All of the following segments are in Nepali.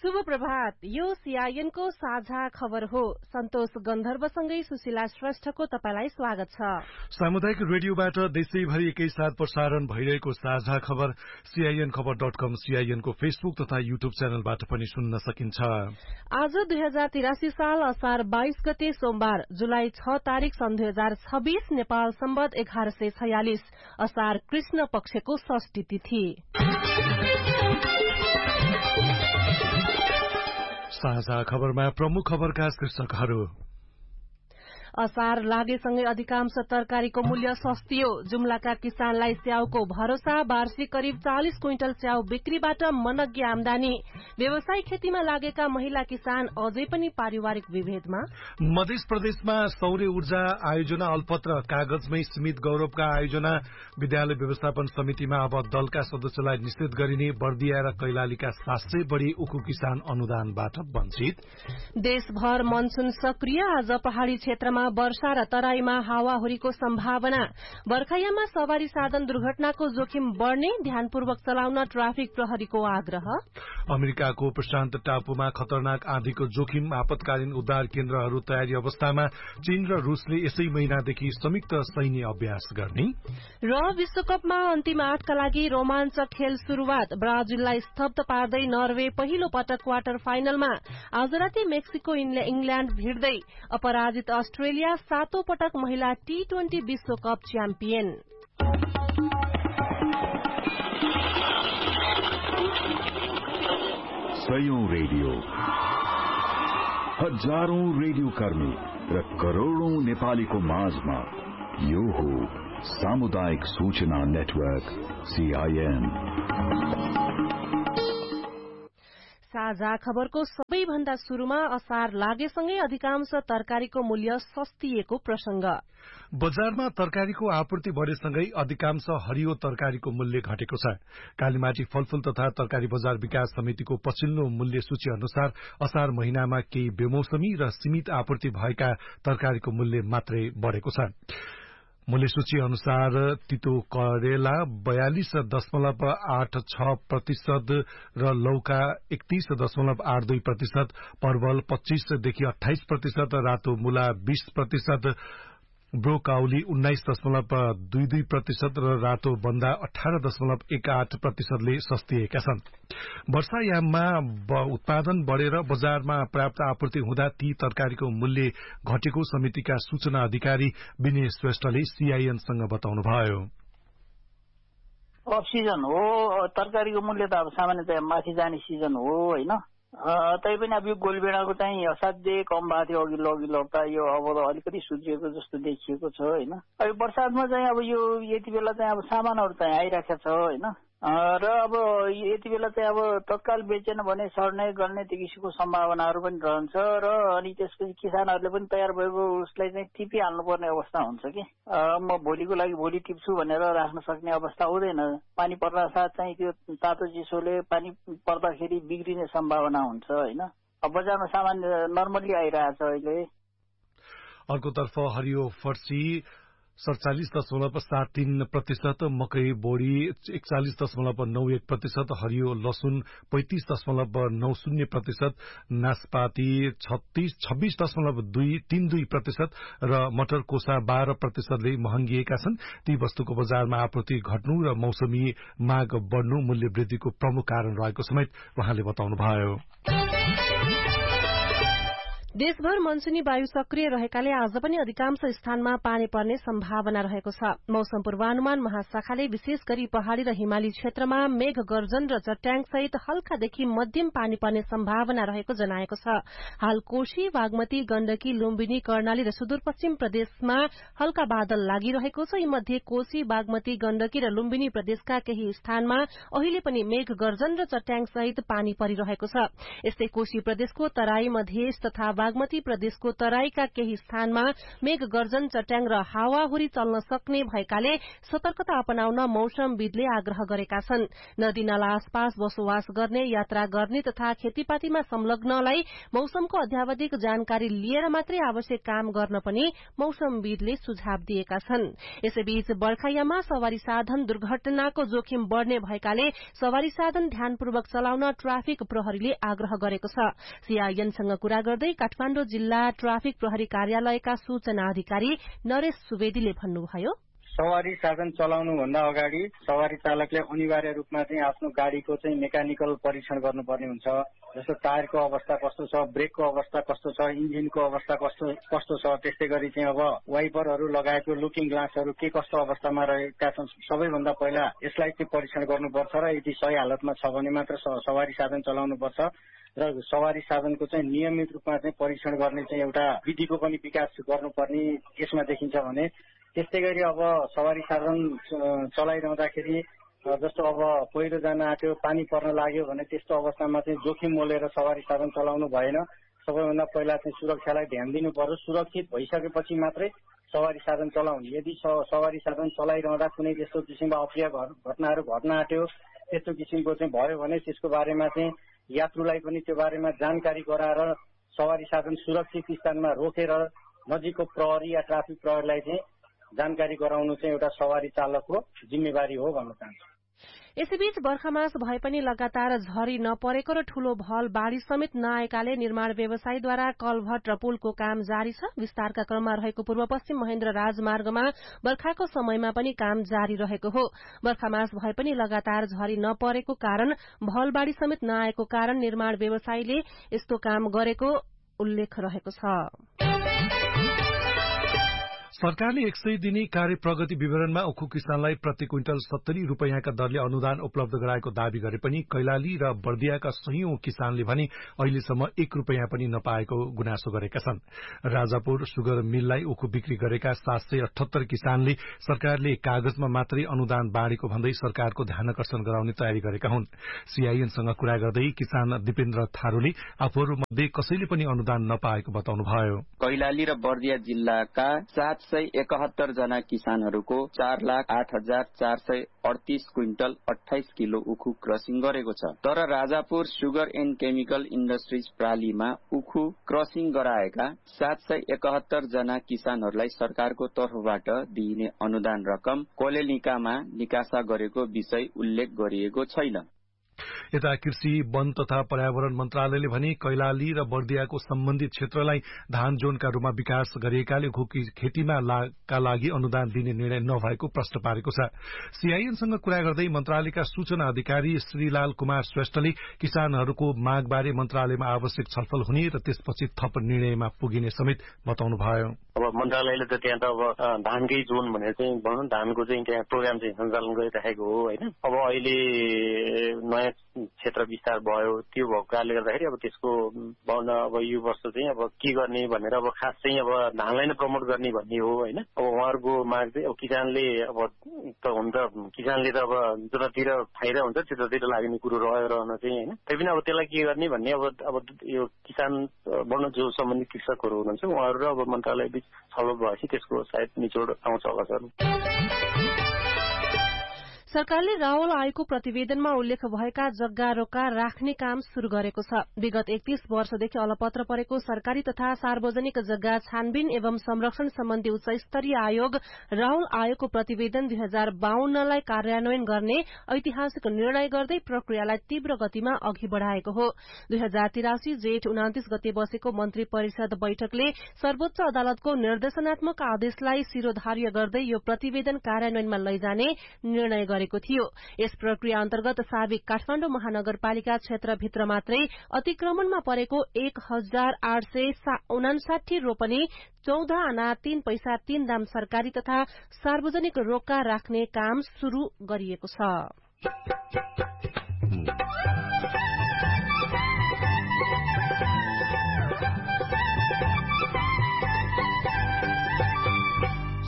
शुभ प्रभात। यो सीआईएन को साझा खबर हो। सन्तोष गन्धर्वसँगै सुशीला श्रेष्ठको तपाईलाई स्वागत छ। सामुदायिक रेडियोबाट देशैभरि एकैसाथ प्रसारण भइरहेको साझा खबर CINखबर.com, CIN को फेसबुक तथा युट्युब च्यानलबाट पनि सुन्न सकिन्छ। आज 2083 साल असार 22 गते सोमबार, जुलाई 6 तारिक सन् 2026, नेपाल सम्वत 1146 असार कृष्ण पक्षको षष्ठी तिथि। साझा खबरमा प्रमुख खबरका शीर्षकहरू। असार लागेसँगै अधिकांश तरकारीको मूल्य सस्तियो। जुम्लाका किसानलाई स्याउको भरोसा। वार्षिक करिब 40 क्विन्टल स्याउ बिक्रीबाट मनग्य आमदानी। व्यवसायिक खेतीमा लागेका महिला किसान अझै पनि पारिवारिक विभेदमा। मध्य प्रदेशमा सौर्य ऊर्जा आयोजना अल्पत्र कागजमै सीमित गौरवका आयोजना। विद्यालय व्यवस्थापन समितिमा अब दलका सदस्यलाई निषेध गरिने। बर्दिया र कैलालीका 700 बढ़ी उखु किसान अनुदानबाट वञ्चित। देशभर मनसून सक्रिय। आज पहाड़ी क्षेत्रमा वर्षा र तराईमा हावाहुरीको सम्भावना। बर्खायाममा सवारी साधन दुर्घटनाको जोखिम बढ़ने। ध्यानपूर्वक चलाउन ट्राफिक प्रहरीको आग्रह। अमेरिकाको प्रशान्त टापुमा खतरनाक आँधीको जोखिम। आपतकालीन उद्धार केन्द्रहरू तयारी अवस्थामा। चीन र रूसले यसै महिनादेखि संयुक्त सैन्य अभ्यास गर्ने। र विश्वकपमा अन्तिम 8 का लागि रोमाञ्चक खेल शुरूआत। ब्राजिललाई स्तब्ध पार्दै नर्वे पहिलो पटक क्वार्टर फाइनलमा। आज राति मेक्सिको इंग्ल्याण्ड भिड्दै। अपराजित अस्ट्रेलिया 7औं पटक महिला T20 विश्वकप च्याम्पियन। सयौं रेडियो, हजारौं रेडियो कर्मी र करोड़ौं नेपालीको माझमा यो हो सामुदायिक सूचना नेटवर्क CIN। साझा खबरको सबैभन्दा शुरूमा असार लागेसँगै अधिकांश तरकारीको मूल्य सस्तिएको प्रसंग। बजारमा तरकारीको आपूर्ति बढ़ेसँगै अधिकांश हरियो तरकारीको मूल्य घटेको छ। कालीमाटी फलफूल तथा तरकारी बजार विकास समितिको पछिल्लो मूल्य सूची अनुसार असार महिनामा केही बेमौसमी र सीमित आपूर्ति भएका तरकारीको मूल्य मात्रै बढ़ेको छ। मूल्य सूची अनुसार तितो करेला 42.86% र लौका 31.82%, परवल 25 देखि 28%, रातो मूला 20%, ब्रोकाउली 19.22% र रातो बन्दा 18.18% सस्तिएका छन्। वर्षायाममा उत्पादन बढ़ेर बजारमा पर्याप्त आपूर्ति हुँदा ती तरकारीको मूल्य घटेको समितिका सूचना अधिकारी विनय श्रेष्ठले CINसँग बताउनुभयो। अफ सिजन हो, तरकारीको मूल्य त अब सामान्यतया माथि जाने सिजन हो हैन। तैपनि अब यो गोलबेडाको चाहिँ असाध्यै कम भएको थियो अघिल्लो हप्ता। यो अब अलिकति सुध्रिएको जस्तो देखिएको छ हैन। अब बर्सातमा चाहिँ अब यो यति बेला चाहिँ अब सामानहरू चाहिँ आइराखेको छ हैन। र अब यति बेला चाहिँ अब तत्काल बेचेन भने सर्ने गर्ने त्यो किसिमको सम्भावनाहरू पनि रहन्छ। र अनि त्यसपछि किसानहरूले पनि तयार भएको उसलाई चाहिँ टिपिहाल्नुपर्ने अवस्था हुन्छ कि म भोलिको लागि भोलि टिप्छु भनेर राख्न सक्ने अवस्था हुँदैन। पानी पर्दा साथ चाहिँ त्यो तातो चिसोले पानी पर्दाखेरि बिग्रिने सम्भावना हुन्छ हैन। बजारमा सामान नर्मली आइरहेछ अहिले। अर्कोतर्फ हरियो फर्सी 47.73%, मकै बोडी 41.91%, हरियो लसुन 35.90%, नासपाती 26.32% र मटर कोसा 12% महँगिएका छन्। ती वस्तुको बजारमा आपूर्ति घट्नु र मौसमी माग बढ़नु मूल्य वृद्धिको प्रमुख कारण रहेको समेत उहाँले बताउनुभयो। देशभर मनसूनी वायु सक्रिय रहेकाले आज पनि अधिकांश स्थानमा पानी पर्ने सम्भावना रहेको छ। मौसम पूर्वानुमान महाशाखाले विशेष गरी पहाड़ी र हिमाली क्षेत्रमा मेघ गर्जन र चट्याङ सहित हल्कादेखि मध्यम पानी पर्ने सम्भावना रहेको जनाएको छ। हाल कोशी, बागमती, गण्डकी, लुम्बिनी, कर्णाली र सुदूरपश्चिम प्रदेशमा हल्का बादल लागिरहेको छ। यी मध्ये कोशी, बागमती, गण्डकी र लुम्बिनी प्रदेशका केही स्थानमा अहिले पनि मेघ गर्जन र चट्याङ सहित पानी परिरहेको छ। यस्तै कोशी प्रदेशको तराई, मधेस तथा बागमती प्रदेशको तराईका केही स्थानमा मेघ गर्जन, चट्याङ र हावाहुरी चल्न सक्ने भएकाले सतर्कता अपनाउन मौसमविदले आग्रह गरेका छन्। नदी नाला आसपास बसोबास गर्ने, यात्रा गर्ने तथा खेतीपातीमा संलग्नलाई मौसमको अध्यावधिक जानकारी लिएर मात्रै आवश्यक काम गर्न पनि मौसमविदले सुझाव दिएका छन्। यसैबीच बर्खायाममा सवारी साधन दुर्घटनाको जोखिम बढ़ने भएकाले सवारी साधन ध्यानपूर्वक चलाउन ट्राफिक प्रहरीले आग्रह गरेको छ। सीआईएनसँग कुरा गर्दै काठमाडौँ जिल्ला ट्राफिक प्रहरी कार्यालयका सूचना अधिकारी नरेश सुवेदीले भन्नुभयो, सवारी साधन चलाउनुभन्दा अगाडि सवारी चालकले अनिवार्य रूपमा चाहिँ आफ्नो गाडीको चाहिँ मेकानिकल परीक्षण गर्नुपर्ने हुन्छ। जस्तो टायरको अवस्था कस्तो छ, ब्रेकको अवस्था कस्तो छ, इन्जिनको अवस्था कस्तो छ, त्यस्तै गरी चाहिँ अब वाइपरहरू लगाएको लुकिङ ग्लासहरू के कस्तो अवस्थामा रहेका छन्। सबैभन्दा पहिला यसलाई चाहिँ परीक्षण गर्नुपर्छ र यदि सही हालतमा छ भने मात्र सवारी साधन चलाउनुपर्छ र सवारी साधनको चाहिँ नियमित रूपमा चाहिँ परीक्षण गर्ने चाहिँ एउटा विधिको पनि विकास गर्नुपर्ने यसमा देखिन्छ भने त्यस्तै गरी अब सवारी साधन चलाइरहँदाखेरि जस्तो अब पहिरो जान आँट्यो, पानी पर्न लाग्यो भने त्यस्तो अवस्थामा चाहिँ जोखिम मोलेर सवारी साधन चलाउनु भएन। सबैभन्दा पहिला चाहिँ सुरक्षालाई ध्यान दिनु पर्यो। सुरक्षित भइसकेपछि मात्रै सवारी साधन चलाउने। यदि सवारी साधन चलाइरहँदा कुनै त्यस्तो किसिमको अप्रिय घटनाहरू घट्न आँट्यो, त्यस्तो किसिमको चाहिँ भयो भने त्यसको बारेमा चाहिँ यात्रुलाई पनि त्यो बारेमा जानकारी गराएर सवारी साधन सुरक्षित स्थानमा रोकेर नजिकको प्रहरी या ट्राफिक प्रहरीलाई चाहिँ जानकारी गराउनु चाहिँ एउटा सवारी चालकको जिम्मेवारी हो भन्न चाहन्छु। यसैबीच बर्खामास भए पनि लगातार झरी नपरेको र ठूलो भल बाढ़ी समेत नआएकाले निर्माण व्यवसायीद्वारा कलभट र पुलको काम जारी छ। विस्तारका क्रममा रहेको पूर्व पश्चिम महेन्द्र राजमार्गमा बर्खाको समयमा पनि काम जारी रहेको हो। बर्खामास भए पनि लगातार झरी नपरेको कारण भल बाढ़ी समेत नआएको कारण निर्माण व्यवसायीले यस्तो काम गरेको उल्लेख रहेको छ। सरकारले 100 दिने कार्य प्रगति विवरणमा उखु किसानलाई प्रति क्विन्टल 70 रूपैयाँका दरले अनुदान उपलब्ध गराएको दावी गरे पनि कैलाली र बर्दियाका सयौं किसानले भने अहिलेसम्म 1 रूपैयाँ पनि नपाएको गुनासो गरेका छन्। राजापुर सुगर मिललाई उखु बिक्री गरेका 778 किसानले सरकारले कागजमा मात्रै अनुदान बाँडेको भन्दै सरकारको ध्यानकर्षण गराउने तयारी गरेका हुन्। सीआईएनसँग कुरा गर्दै किसान दिपेन्द्र थारूले आफूहरूमध्ये कसैले पनि अनुदान नपाएको बताउनुभयो। कैलाली र बर्दिया जिल्लाका 771 जना किसानहरूको 4,08,438 क्विन्टल 28 किलो उखु क्रसिङ गरेको छ। तर Rajapur sugar and chemical industries प्रालीमा उखु क्रसिङ गराएका 771 जना किसानहरूलाई सरकारको तर्फबाट दिइने अनुदान रकम कोलेनिकामा निकासा गरेको विषय उल्लेख गरिएको छैन। यता कृषि वन तथा पर्यावरण मन्त्रालयले भने कैलाली र बर्दियाको सम्बन्धित क्षेत्रलाई धान जोनका रूपमा विकास गरिएकाले खेतीमा का लागि अनुदान दिने निर्णय नभएको प्रश्न पारेको छ। सीआईएनसँग कुरा गर्दै मन्त्रालयका सूचना अधिकारी श्रीलाल कुमार श्रेष्ठले किसानहरूको मागबारे मन्त्रालयमा आवश्यक छलफल हुने र त्यसपछि थप निर्णयमा पुगिने समेत बताउनुभयो। अब मन्त्रालयले त त्यहाँ त अब धानकै जोन भनेर चाहिँ भनौँ धानको चाहिँ त्यहाँ प्रोग्राम चाहिँ सञ्चालन गरिराखेको हो होइन। अब अहिले नयाँ क्षेत्र विस्तार भयो, त्यो भएको कारणले गर्दाखेरि अब त्यसको भावना अब यो वर्ष चाहिँ अब के गर्ने भनेर अब खास चाहिँ अब धानलाई नै प्रमोट गर्ने भन्ने हो होइन। अब उहाँहरूको माग चाहिँ अब किसानले अब त हुन्छ, किसानले त अब जतातिर फाइदा हुन्छ त्यतातिर लाग्ने कुरो रह्यो रहन चाहिँ होइन। तैपनि अब त्यसलाई के गर्ने भन्ने अब यो किसान बढ्न जो सम्बन्धित कृषकहरू हुनुहुन्छ उहाँहरू र अब मन्त्रालय बीच छलफल भएपछि त्यसको सायद निचोड आउँछ होला सर। सरकारले रावल आयोगको प्रतिवेदनमा उल्लेख भएका जग्गा रोका राख्ने काम शुरू गरेको छ। विगत 31 वर्षदेखि अलपत्र परेको सरकारी तथा सार्वजनिक जग्गा छानबिन एवं संरक्षण सम्बन्धी उच्च स्तरीय आयोग रावल आयोगको प्रतिवेदन 2052लाई कार्यान्वयन गर्ने ऐतिहासिक निर्णय गर्दै प्रक्रियालाई तीव्र गतिमा अघि बढ़ाएको हो। 2083 जेठ 29 गते बसेको मन्त्री परिषद बैठकले सर्वोच्च अदालतको निर्देशनात्मक आदेशलाई शिरोधार्य गर्दै यो प्रतिवेदन कार्यान्वयनमा लैजाने निर्णय गरेको थियो। यस प्रक्रिया अन्तर्गत सार्विक काठमाडौँ महानगरपालिका क्षेत्रभित्र मात्रै अतिक्रमणमा परेको 1859 रोपनी 14 आना 3 पैसा 3 दाम सरकारी तथा सार्वजनिक रोका राख्ने काम शुरू गरिएको छ।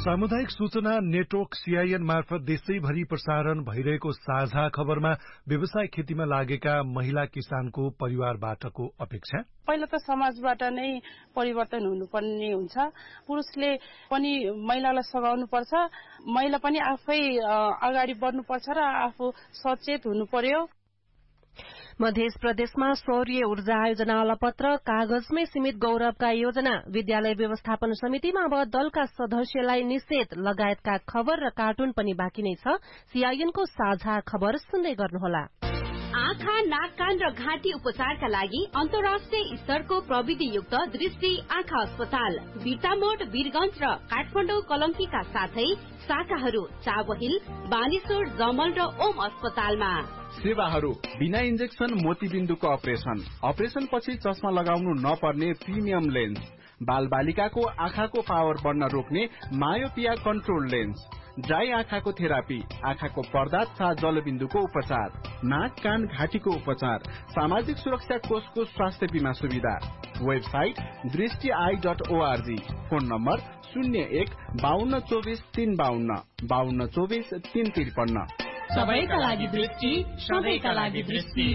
सामुदायिक सूचना नेटवर्क CIN मार्फत देशैभरि प्रसारण भइरहेको साझा खबरमा व्यवसाय खेतीमा लागेका महिला किसानको परिवारबाटको अपेक्षा। पहिला त समाजबाट नै परिवर्तन हुनुपर्ने हुन्छ। पुरुषले पनि महिलालाई सघाउनु पर्छ, महिला पनि आफै अगाडि बढ्नुपर्छ र आफू सचेत हुनु पर्यो। मध्य प्रदेशमा सौर्य ऊर्जा आयोजना अलपत्र, कागजमै सीमित गौरवका योजना, विद्यालय व्यवस्थापन समितिमा अब दलका सदस्यलाई निषेध लगायतका खबर र कार्टुन पनि बाँकी नै छ। CIN को साझा खबर सुन्दै गर्नुहोला। आँखा, नाक, कान र घाँटी उपचारका लागि अन्तर्राष्ट्रिय स्तरको प्रविधियुक्त दृष्टि आँखा अस्पताल बिर्तामोड, वीरगंज र काठमाडौँ कलंकीका साथै शाखाहरू चाबहिल, बानेश्वर, जमल र ओम अस्पतालमा। सेवाहरू बिना इन्जेक्सन मोतीबिन्दुको अपरेसन पछि चस्मा लगाउनु नपर्ने प्रिमियम लेन्स, बाल बालिकाको आँखाको पावर बढ्न रोक्ने मायोपिया कन्ट्रोल लेन्स, ड्राई आँखाको थेरापी, आँखाको पर्दा तथा जलबिन्दुको उपचार, नाक, कान, घाँटीको उपचार, सामाजिक सुरक्षा कोषको स्वास्थ्य बीमा सुविधा। Website दृष्टि.org, phone number 01-5224-352, 5224-353। सबैका लागि दृष्टि, सबैका लागि दृष्टि।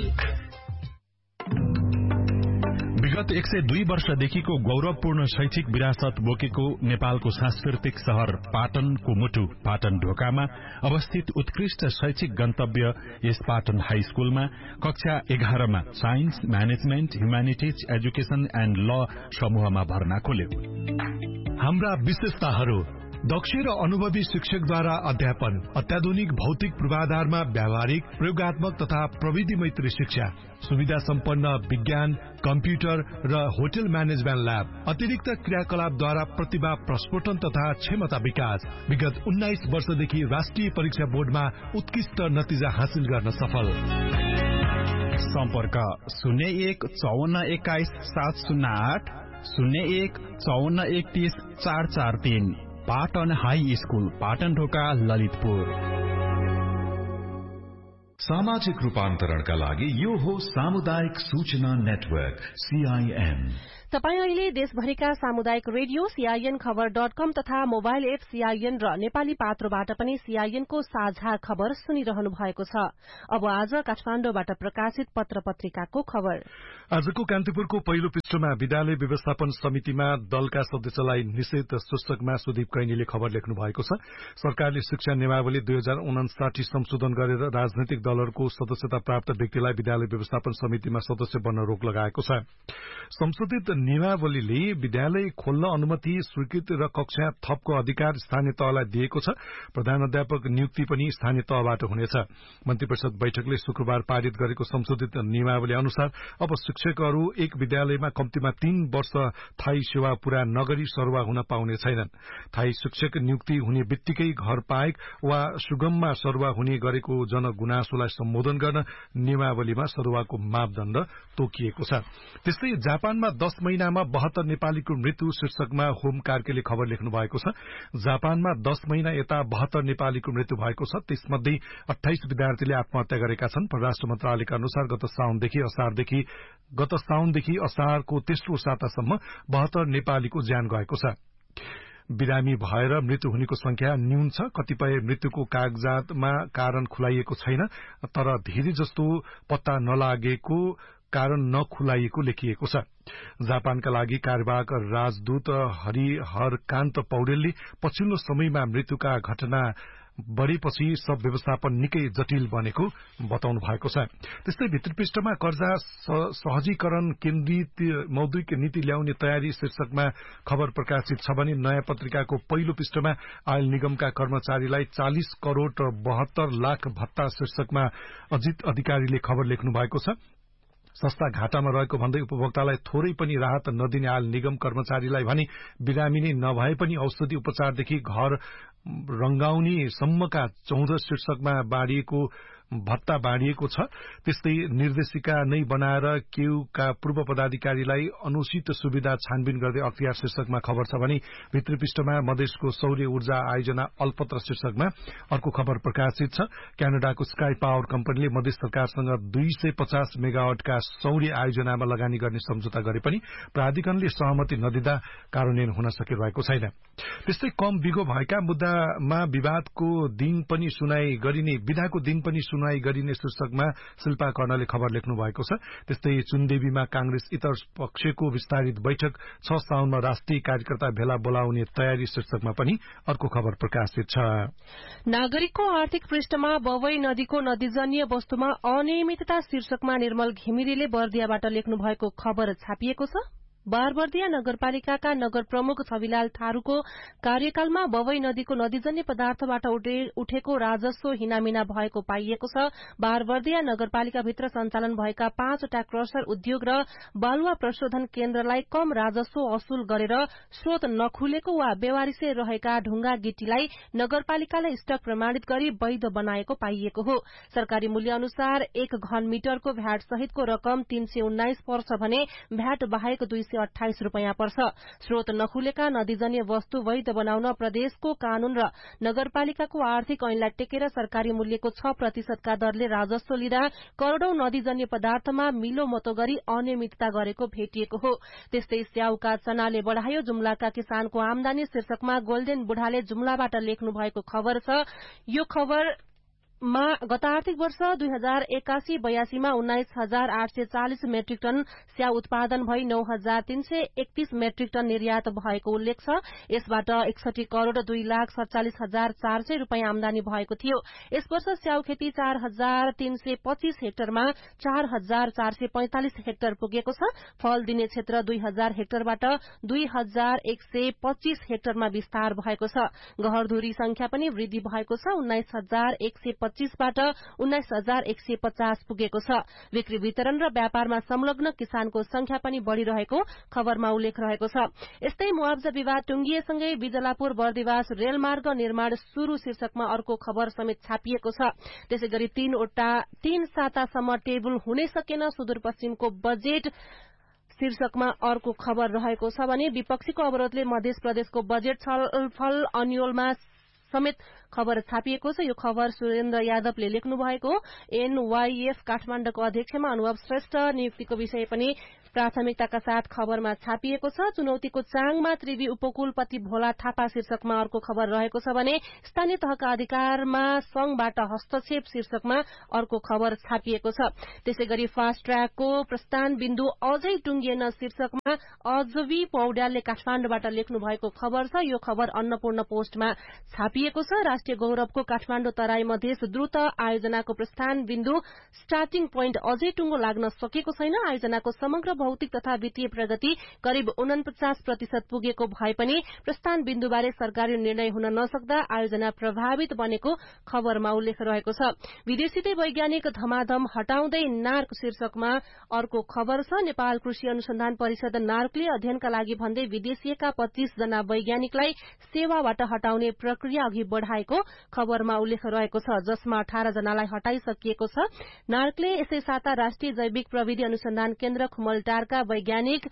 विगत 102 वर्षदेखिको गौरवपूर्ण शैक्षिक विरासत बोकेको नेपालको सांस्कृतिक शहर पाटनको मुटु पाटन ढोकामा अवस्थित उत्कृष्ट शैक्षिक गन्तव्य यस पाटन हाई स्कूलमा कक्षा 11 मा science, management, humanities, education and ल समूहमा भर्ना खोल्यो। हाम्रा विशेषताहरू: दक्ष र अनुभवी शिक्षकद्वारा अध्यापन, अत्याधुनिक भौतिक पूर्वाधारमा व्यावहारिक, प्रयोगात्मक तथा प्रविधि मैत्री शिक्षा, सुविधा सम्पन्न विज्ञान, कम्प्युटर र होटल म्यानेजमेन्ट ल्याब, अतिरिक्त क्रियाकलापद्वारा प्रतिभा प्रस्फोटन तथा क्षमता विकास। विगत 19 वर्षदेखि राष्ट्रिय परीक्षा बोर्डमा उत्कृष्ट नतिजा हासिल गर्न सफल। सम्पर्क 01-5421-708, 01-5431-443। पाटन हाई स्कूल, पाटन ढोका, ललितपुर। सामाजिक रूपान्तरणका लागि यो हो सामुदायिक सूचना नेटवर्क CIN। तपाई अहिले देशभरिका सामुदायिक रेडियो CINखबर.com तथा मोबाइल एप CIN र नेपाली पात्रोबाट पनि CIN को साझा खबर सुनिरहनु भएको छ। अब आज काठमाडौँबाट प्रकाशित पत्र पत्रिकाको खबर। आजको कान्तिपुरको पहिलो पृष्ठमा विद्यालय व्यवस्थापन समितिमा दलका सदस्यलाई निषेध शीर्षकमा सुदीप कैनीले खबर लेख्नु भएको छ। सरकारले शिक्षा नियमावली 2059 संशोधन गरेर राजनैतिक दलहरूको सदस्यता प्राप्त व्यक्तिलाई विद्यालय व्यवस्थापन समितिमा सदस्य बन्न रोक लगाएको छ। संशोधित नियमावलीले विद्यालय खोल्न अनुमति, स्वीकृति र कक्षा थपको अधिकार स्थानीय तहलाई दिएको छ। प्रधानाध्यापक नियुक्ति पनि स्थानीय तहबाट हुनेछ। मन्त्री परिषद बैठकले शुक्रबार पारित गरेको संशोधित नियमावली अनुसार अब शिक्षकहरू एक विद्यालयमा कम्तीमा 3 वर्ष थायी सेवा पूरा नगरी सरुवा हुन पाउने छैनन्। थायी शिक्षक नियुक्ति हुने बित्तिकै घर पाएक वा सुगममा सरुवा हुने गरेको जनगुनासोलाई सम्बोधन गर्न नियमावलीमा सरुवाको मापदण्ड तोकिएको छ। त्यस्तै जापानमा 10 महिनामा 72 नेपालीको मृत्यु शीर्षकमा होम कार्कीले खबर लेख्नु भएको छ। जापानमा 10 महिना यता 72 नेपालीको मृत्यु भएको छ। त्यसमध्ये 28 विद्यार्थीले आत्महत्या गरेका छन्। परराष्ट्र मन्त्रालयका अनुसार गत साउनदेखि असारको तेस्रो सातासम्म 72 नेपालीको ज्यान गएको छ। बिरामी भएर मृत्यु हुनेको संख्या न्यून छ। कतिपय मृत्युको कागजातमा कारण खुलाइएको छैन, तर धेरै जस्तो पत्ता नलागेको कारण नखुलाइएको लेखिएको छ। जापानका लागि कार्यवाहक राजदूत हरिहरकान्त पौडेलले पछिल्लो समयमा मृत्युका घटना बढ़ेपछि सब व्यवस्थापन निकै जटिल बनेको बताउनु भएको छ। त्यस्तै भित्री पृष्ठमा कर्जा सहजीकरण केन्द्रित मौद्रिक नीति ल्याउने तयारी शीर्षकमा खबर प्रकाशित छ भने नयाँ पत्रिकाको पहिलो पृष्ठमा आयल निगमका कर्मचारीलाई 40 करोड़ 72 लाख भत्ता शीर्षकमा अजित अधिकारीले खबर लेख्नु भएको छ। सस्ता घाटामा रहेको भन्दै उपभोक्तालाई थोरै पनि राहत नदिने आयल निगम कर्मचारीलाई भने बिरामी नै नभए पनि औषधि उपचारदेखि घर रंगाउने सम्मका 14 शीर्षकमा बाँडिएको भत्ता बाँडिएको छ। त्यस्तै निर्देशिका नै बनाएर केयूका पूर्व पदाधिकारीलाई अनुचित सुविधा छानबिन गर्दै अख्तियार शीर्षकमा खबर छ भने भित्री पृष्ठमा मधेसको सौर्य ऊर्जा आयोजना अल्पत्र शीर्षकमा अर्को खबर प्रकाशित छ। क्यानाडाको स्काई पावर कम्पनीले मधेस सरकारसँग 250 मेगावाटका सौर्य आयोजनामा लगानी गर्ने सम्झौता गरे पनि प्राधिकरणले सहमति नदिँदा कार्यान्वयन हुन सकिरहेको छैन। त्यस्तै कम बिगो भएका मुद्दामा विधाको दिन पनि सुनाई गरिने शीर्षकमा शिल्पा कर्णले खबर लेख्नु भएको छ। त्यस्तै चुनदेवीमा कांग्रेस इतर पक्षको विस्तारित बैठक 6 साउनमा राष्ट्रिय कार्यकर्ता भेला बोलाउने तयारी शीर्षकमा पनि अर्को खबर प्रकाशित छ। नागरिकको आर्थिक पृष्ठमा बवई नदीको नदीजन्य वस्तुमा अनियमितता शीर्षकमा निर्मल घिमिरेले बर्दियाबाट लेख्नु भएको खबर छापिएको छ। बारबर्दिया नगरपालिकाका नगर प्रमुख छविलाल थारूको कार्यकालमा बवई नदीको नदीजन्य पदार्थबाट उठेको राजस्व हिनामिना भएको पाइएको छ। बारबर्दिया नगरपालिकाभित्र सञ्चालन भएका 5 वटा क्रसर उद्योग र बालुवा प्रशोधन केन्द्रलाई कम राजस्व असुल गरेर स्रोत नखुलेको वा बेवारिसे रहेका ढुंगा गिट्टीलाई नगरपालिकाले स्टक प्रमाणित गरी वैध बनाएको पाइएको हो। सरकारी मूल्य अनुसार 1 घन मिटरको भ्याट सहितको रकम 319 पर्छ भने भ्याट बाहेक 228 रूपैयाँ पर्छ। स्रोत नखुलेका नदीजन्य वस्तु वैध बनाउन प्रदेशको कानून र नगरपालिकाको आर्थिक ऐनलाई टेकेर सरकारी मूल्यको 6% का दरले राजस्व लिँदा करोड़ौं नदीजन्य पदार्थमा मिलोमतो गरी अनियमितता गरेको भेटिएको हो। त्यस्तै स्याउका चनाले बढायो जुम्लाका किसानको आमदानी शीर्षकमा गोल्डेन बुढाले जुम्लाबाट लेख्नु भएको खबर छ। यो खबर गत आर्थिक वर्ष 2081-82 मा 19,840 मेट्रिक टन स्याउ उत्पादन भई 9,331 मेट्रिक टन निर्यात भएको उल्लेख छ। यसबाट 61 करोड़ 2,47,400 रूपैयाँ आमदानी भएको थियो। यस वर्ष स्याउ खेती 4,325 हेक्टरमा 4,445 हेक्टर पुगेको छ। फल दिने क्षेत्र 2,000 हेक्टरबाट 2,125 हेक्टरमा विस्तार भएको छ। गहरधुरी संख्या पनि वृद्धि भएको छ। 19,125 बाट 19,150 पुगेको छ। बिक्री वितरण र व्यापारमा संलग्न किसानको संख्या पनि बढ़िरहेको खबरमा उल्लेख रहेको छ। यस्तै मुआवजा विवाद टुंगिएसँगै बिजलापुर बर्दिवास रेलमार्ग निर्माण शुरू शीर्षकमा अर्को खबर समेत छापिएको छ। त्यसैगरी 3 सातासम्म टेबल हुनै सकेन सुदूरपश्चिमको बजेट शीर्षकमा अर्को खबर रहेको छ भने विपक्षीको अवरोधले मध्य प्रदेशको बजेट छलफल अन्यलमा समेत खबर छापिएको छ। यो खबर सुरेन्द्र यादवले लेख्नु भएको। एनवाईएफ काठमाडौँको अध्यक्षमा अनुभव श्रेष्ठ नियुक्तिको विषय पनि प्राथमिकताका साथ खबरमा छापिएको छ। चुनौतीको चाङमा त्रिवी उपकुलपति भोला थापा शीर्षकमा अर्को खबर रहेको छ भने स्थानीय तहका अधिकारमा संघबाट हस्तक्षेप शीर्षकमा अर्को खबर छापिएको छ। त्यसैगरी फास्ट ट्र्याकको प्रस्थान बिन्दु अझै टुंगिएन शीर्षकमा अजवी पौड्यालले काठमाडौँबाट लेख्नु भएको खबर छ। यो खबर अन्नपूर्ण पोस्टमा छापिएको छ। राष्ट्रिय गौरवको काठमाडौँ तराई मधेस द्रुत आयोजनाको प्रस्थान बिन्दु स्टार्टिङ पोइन्ट अझै टुंगो लाग्न सकेको छैन। आयोजनाको समग्र भौतिक तथा वित्तीय प्रगति करिब 49% पुगेको भए पनि प्रस्थान बिन्दुबारे सरकारी निर्णय हुन नसक्दा आयोजना प्रभावित बनेको खबरमा उल्लेख रहेको छ। विदेशीदै वैज्ञानिक धमाधम हटाउँदै नार्क शीर्षकमा अर्को खबर छ। नेपाल कृषि अनुसन्धान परिषद नार्कले अध्ययनका लागि भन्दै विदेशीका 25 जना वैज्ञानिकलाई सेवाबाट हटाउने प्रक्रिया अघि बढ़ाएको खबरमा उल्लेख रहेको छ, जसमा 18 जनालाई हटाइसकिएको छ। नार्कले यसै साता राष्ट्रिय जैविक प्रविधि अनुसन्धान केन्द्र खुमलटारका वैज्ञानिक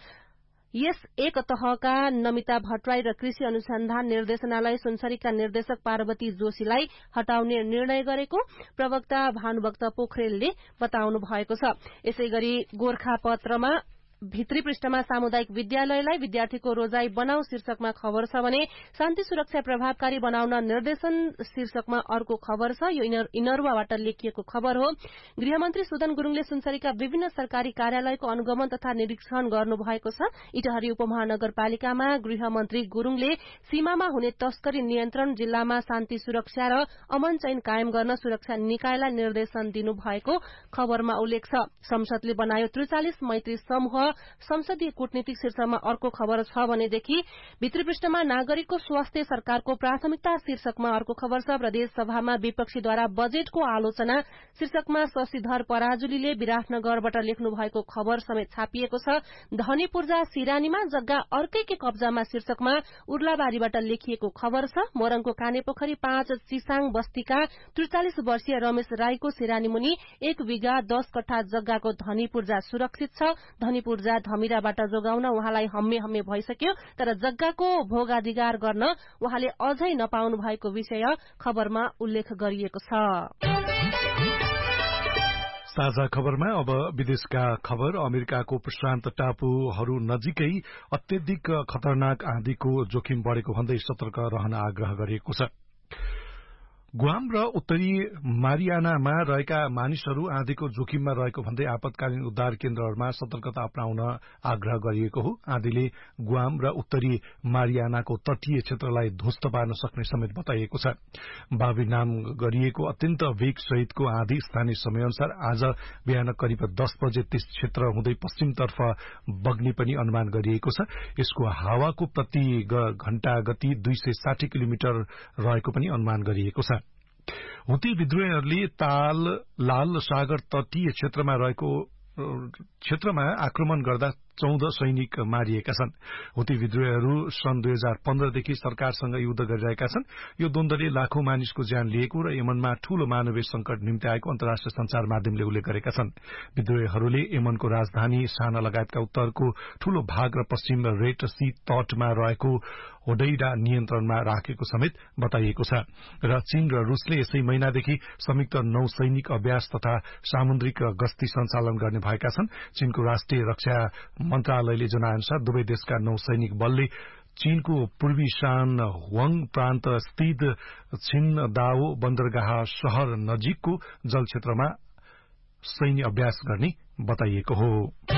यस एक तहका नमिता भट्टराई र कृषि अनुसन्धान निर्देशनालय सुनसरीका निर्देशक पार्वती जोशीलाई हटाउने निर्णय गरेको प्रवक्ता भानुभक्त पोखरेलले बताउनु भएको छ। यसैगरी गोरखापत्रमा भित्री पृष्ठमा सामुदायिक विद्यालयलाई विद्यार्थीको रोजाई बनाऊ शीर्षकमा खबर छ भने शान्ति सुरक्षा प्रभावकारी बनाउन निर्देशन शीर्षकमा अर्को खबर छ। यो इनरुवाबाट लेखिएको खबर हो। गृहमन्त्री सुदन गुरूङले सुनसरीका विभिन्न सरकारी कार्यालयको अनुगमन तथा निरीक्षण गर्नुभएको छ। इटहरी उपमहानगरपालिकामा गृहमन्त्री गुरूङले सीमामा हुने तस्करी नियन्त्रण, जिल्लामा शान्ति सुरक्षा र अमन चैन कायम गर्न सुरक्षा निकायलाई निर्देशन दिनुभएको खबरमा उल्लेख छ। संसदले बनायो 43 मैत्री समूह संसदीय कूटनीतिक शीर्षकमा अर्को खबर छ भनेदेखि भित्री पृष्ठमा नागरिकको स्वास्थ्य सरकारको प्राथमिकता शीर्षकमा अर्को खबर छ। प्रदेश सभामा विपक्षीद्वारा बजेटको आलोचना शीर्षकमा शशिधर पराजुलीले विराटनगरबाट लेख्नु भएको खबर समेत छापिएको छ। धनी पूर्जा सिरानीमा जग्गा अर्कैकै कब्जामा शीर्षकमा उर्लाबारीबाट लेखिएको खबर छ। मोरङको कानेपोखरी 5 चिसाङ बस्तीका 43 वर्षीय रमेश राईको सिरानी मुनि 1 बिघा 10 कट्ठा जग्गाको धनी पूर्जा सुरक्षित छ। धनी पूर्जा धमिराबाट जोगाउन उहाँलाई हम्मे भइसक्यो, तर जग्गाको भोगाधिकार गर्न उहाँले अझै नपाउनु भएको विषय खबरमा उल्लेख गरिएको छ। साझा खबरमा अब विदेशका खबर। अमेरिकाको प्रशान्त टापुहरू नजिकै अत्यधिक खतरनाक आँधीको जोखिम बढ़ेको भन्दै सतर्क रहन आग्रह गरिएको छ। गुआम र उत्तरी मारियानामा रहेका मानिसहरू आँधीको जोखिममा रहेको भन्दै आपतकालीन उद्धार केन्द्रहरूमा सतर्कता अपनाउन आग्रह गरिएको हो। आँधीले गुआम र उत्तरी मारियानाको तटीय क्षेत्रलाई ध्वस्त पार्न सक्ने समेत बताइएको छ। बाबी नाम गरिएको अत्यन्त वेग सहितको आँधी स्थानीय समयअनुसार आज बिहान करिब 10 बजे त्यस क्षेत्र हुँदै पश्चिमतर्फ बग्ने पनि अनुमान गरिएको छ। यसको हावाको प्रति घण्टा गति 260 किलोमिटर रहेको पनि अनुमान गरिएको छ। हुती विद्रोहीहरूले लाल सागर तटीय क्षेत्रमा आक्रमण गर्दा 14 सैनिक मारिएका छन्। हुती विद्रोहीहरू सन् 2015 देखि सरकारसँग युद्ध गरिरहेका छन्। यो द्वन्द्वले लाखौं मानिसको ज्यान लिएको र यमनमा ठूलो मानवीय संकट निम्ति आएको अन्तर्राष्ट्रिय संचार माध्यमले उल्लेख गरेका छन्। विद्रोहीहरूले यमनको राजधानी साना लगायतका उत्तरको ठूलो भाग र पश्चिम रेड सी तटमा रहेको होडैडा नियन्त्रणमा राखेको समेत बताइएको छ। र चीन र रूसले यसै महिनादेखि संयुक्त नौसैनिक अभ्यास तथा सामुद्रिक गस्ती सञ्चालन गर्ने भएका छन्। चीनको राष्ट्रिय रक्षा मन्त्रालयले जनाएअनुसार दुवै देशका नौसैनिक बलले चीनको पूर्वी शान हुवाङ प्रान्त स्थित छिनदाओ बन्दरगाह शहर नजिकको जलक्षेत्रमा सैन्य अभ्यास गर्ने बताइएको हो।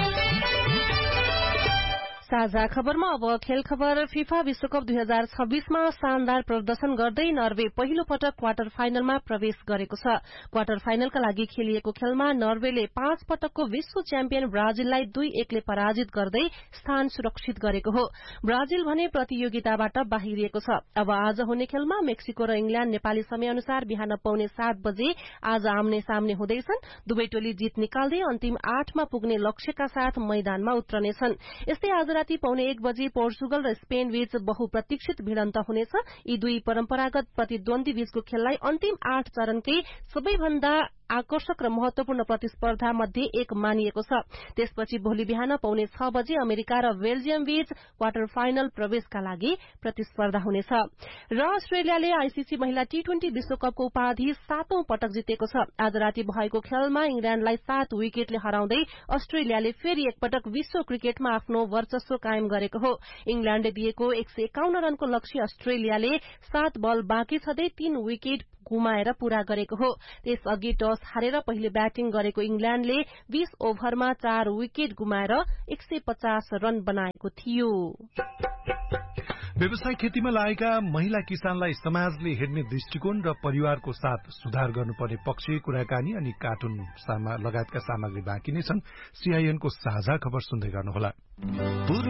साझा खबरमा अब खेल खबर। फिफा विश्वकप 2026मा शानदार प्रदर्शन गर्दै नर्वे पहिलो पटक क्वार्टर फाइनलमा प्रवेश गरेको छ। क्वार्टर फाइनलका लागि खेलिएको खेलमा नर्वेले 5 पटकको विश्व च्याम्पियन ब्राजिललाई 2-1 ले पराजित गर्दै स्थान सुरक्षित गरेको हो। ब्राजिल भने प्रतियोगिताबाट बाहिरिएको छ। अब आज हुने खेलमा मेक्सिको र इंग्ल्याण्ड नेपाली समयअनुसार बिहान 6:45 बजे आज आम्ने सामने हुँदैछन्। दुवै टोली जित निकाल्दै अन्तिम 8 मा पुग्ने लक्ष्यका साथ मैदानमा उत्रनेछन्। यस्तै आज राति 1:15 बजे पोर्चुगल र स्पेन बीच बहुप्रतीक्षित भिडन्त हुनेछ। यी दुई परम्परागत प्रतिद्वन्दी बीचको खेललाई अन्तिम 8 चरणकै सबैभन्दा आकर्षक र महत्वपूर्ण प्रतिस्पर्धा मध्ये एक मानिएको छ। त्यसपछि भोलि बिहान 6:15 बजे अमेरिका र बेल्जियम बीच क्वार्टर फाइनल प्रवेशका लागि प्रतिस्पर्धा हुनेछ। र अस्ट्रेलियाले आईसीसी महिला टी20 विश्वकपको उपाधि 7औं पटक जितेको छ। आज राति भएको खेलमा इंग्ल्याण्डलाई 7 विकेटले हराउँदै अस्ट्रेलियाले फेरि एकपटक विश्व क्रिकेटमा आफ्नो वर्चस्व कायम गरेको हो। इंग्ल्याण्डले दिएको 151 रनको लक्ष्य अस्ट्रेलियाले 7 बल बाँकी छँदै 3 विकेट गुमाएर पूरा गरेको हो। त्यसअघि टस हारेर पहिले ब्याटिङ गरेको इंग्ल्याण्डले 20 ओभरमा 4 विकेट गुमाएर 150 रन बनाएको थियो। व्यवसाय खेतीमा लागेका महिला किसानलाई समाजले हेर्ने दृष्टिकोण र परिवारको साथ सुधार गर्नुपर्ने पक्ष, कुराकानी अनि कार्टुन लगायतका सामग्री बाँकी नै छन्। सीआईएनको साझा खबर सुन्दै गर्नुहोला।